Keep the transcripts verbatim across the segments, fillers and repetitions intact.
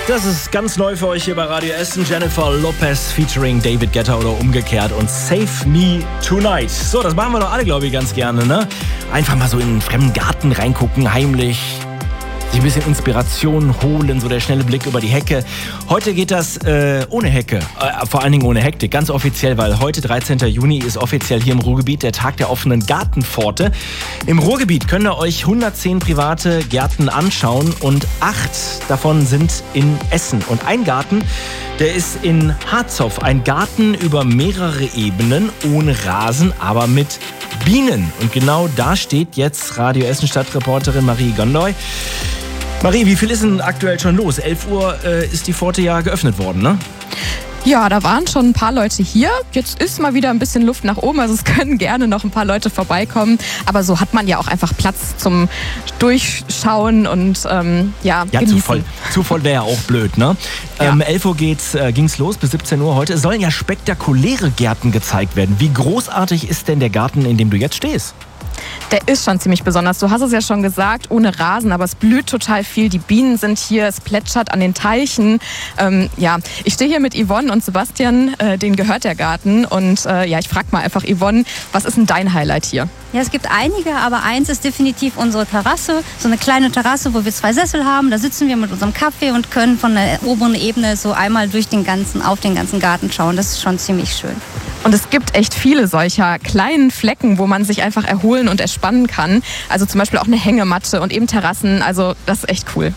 Das ist ganz neu für euch hier bei Radio Essen. Jennifer Lopez featuring David Guetta oder umgekehrt und Save Me Tonight. So, das machen wir doch alle, glaube ich, ganz gerne, ne? Einfach mal so in einen fremden Garten reingucken, heimlich. Sich ein bisschen Inspiration holen, so der schnelle Blick über die Hecke. Heute geht das äh, ohne Hecke, äh, vor allen Dingen ohne Hektik, ganz offiziell, weil heute, dreizehnten Juni, ist offiziell hier im Ruhrgebiet der Tag der offenen Gartenpforte. Im Ruhrgebiet könnt ihr euch hundertzehn private Gärten anschauen und acht davon sind in Essen. Und ein Garten, der ist in Harzopf, ein Garten über mehrere Ebenen, ohne Rasen, aber mit Bienen. Und genau da steht jetzt Radio Essen Stadtreporterin Marie Gondoy. Marie, wie viel ist denn aktuell schon los? elf Uhr äh, ist die Pforte ja geöffnet worden, ne? Ja, da waren schon ein paar Leute hier. Jetzt ist mal wieder ein bisschen Luft nach oben, also es können gerne noch ein paar Leute vorbeikommen. Aber so hat man ja auch einfach Platz zum Durchschauen und ähm, ja, Ja, genießen. zu voll, zu voll wäre ja auch blöd, ne? Ja. Ähm, elf Uhr geht's, äh, ging's los bis siebzehn Uhr heute. Es sollen ja spektakuläre Gärten gezeigt werden. Wie großartig ist denn der Garten, in dem du jetzt stehst? Der ist schon ziemlich besonders. Du hast es ja schon gesagt, ohne Rasen, aber es blüht total viel. Die Bienen sind hier, es plätschert an den Teichen. Ähm, ja, ich stehe hier mit Yvonne und Sebastian, äh, denen gehört der Garten. Und äh, ja, ich frage mal einfach Yvonne, was ist denn dein Highlight hier? Ja, es gibt einige, aber eins ist definitiv unsere Terrasse. So eine kleine Terrasse, wo wir zwei Sessel haben. Da sitzen wir mit unserem Kaffee und können von der oberen Ebene so einmal durch den ganzen, auf den ganzen Garten schauen. Das ist schon ziemlich schön. Und es gibt echt viele solcher kleinen Flecken, wo man sich einfach erholen und entspannen kann. Also zum Beispiel auch eine Hängematte und eben Terrassen. Also das ist echt cool.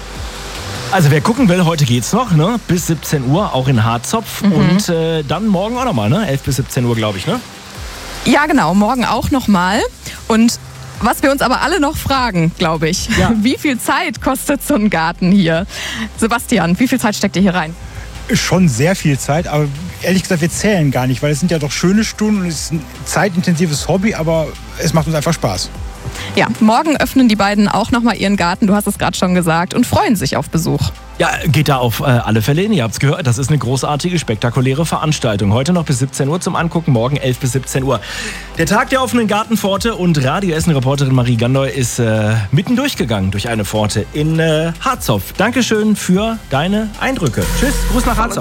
Also wer gucken will, heute geht's noch, ne? Bis siebzehn Uhr, auch in Harzopf. Mhm. Und äh, dann morgen auch nochmal, ne? elf bis siebzehn Uhr, glaube ich, ne? Ja, genau. Morgen auch nochmal. Und was wir uns aber alle noch fragen, glaube ich, ja. Wie viel Zeit kostet so ein Garten hier? Sebastian, wie viel Zeit steckt ihr hier rein? Schon sehr viel Zeit, aber ehrlich gesagt, wir zählen gar nicht, weil es sind ja doch schöne Stunden und es ist ein zeitintensives Hobby, aber es macht uns einfach Spaß. Ja, morgen öffnen die beiden auch nochmal ihren Garten, du hast es gerade schon gesagt, und freuen sich auf Besuch. Ja, geht da auf äh, alle Fälle hin. Ihr habt's gehört, das ist eine großartige, spektakuläre Veranstaltung. Heute noch bis siebzehn Uhr zum Angucken, morgen elf bis siebzehn Uhr. Der Tag der offenen Gartenpforte und Radio Essen-Reporterin Marie Gondoy ist äh, mitten durchgegangen durch eine Pforte in äh, Harzopf. Dankeschön für deine Eindrücke. Tschüss, Gruß nach Harzopf.